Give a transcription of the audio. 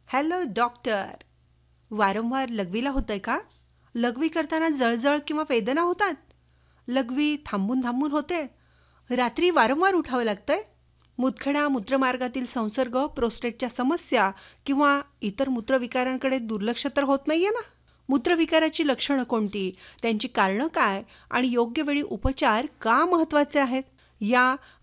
Hello doctor. वारंवार लघवीला होतंय का? लघवी करताना जळजळ किंवा वेदना होतात? लघवी थांबून थांबून होते? रात्री वारंवार उठावं लागतंय? मुतखडा, मूत्रमार्गातील संसर्ग, प्रोस्टेटच्या समस्या किंवा इतर मूत्रविकारांकडे दुर्लक्ष तर होत नाहीये ना? मूत्रविकाराची लक्षणं कोणती? त्यांची कारणं काय? आणि योग्य वेळी उपचार का महत्त्वाचे आहेत? या